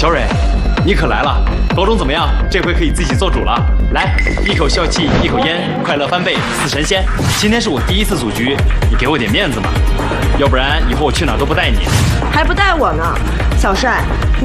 小蕊，你可来了！高中怎么样？这回可以自己做主了。来，一口笑气，一口烟，快乐翻倍，似神仙。今天是我第一次组局，你给我点面子嘛，要不然以后我去哪儿都不带你。 还不带我呢，小帅。